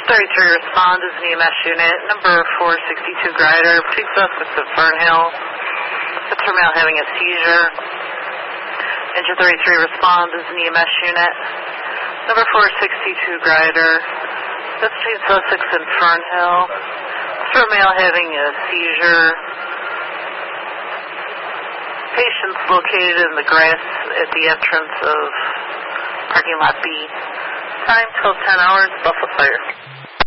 1033 respond is an EMS unit, number 462 Grider, between Sussex and Fernhill. That's for male having a seizure. Engine 33 respond is an EMS unit, number 462 Grider, that's between Sussex and Fernhill. It's for male having a seizure. Patient's located in the grass at the entrance of parking lot B. Time 12:10 hours, Buffalo Fire.